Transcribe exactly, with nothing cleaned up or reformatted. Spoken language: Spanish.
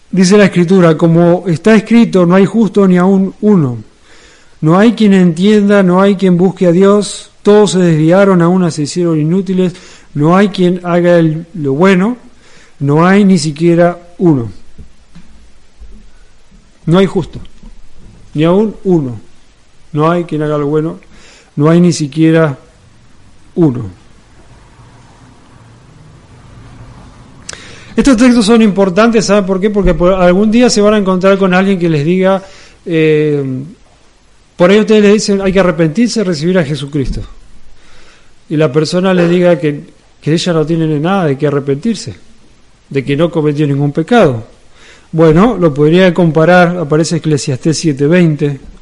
Dice la Escritura, como está escrito, no hay justo ni aún uno. No hay quien entienda, no hay quien busque a Dios, todos se desviaron, aún se hicieron inútiles, no hay quien haga el, lo bueno, no hay ni siquiera uno. No hay justo, ni aún uno. No hay quien haga lo bueno, no hay ni siquiera uno. Estos textos son importantes, ¿saben por qué? Porque por algún día se van a encontrar con alguien que les diga, eh, por ahí ustedes les dicen, hay que arrepentirse y recibir a Jesucristo. Y la persona le diga que, que ella no tiene nada de qué arrepentirse, de que no cometió ningún pecado. Bueno, lo podría comparar, aparece Eclesiastés siete veinte,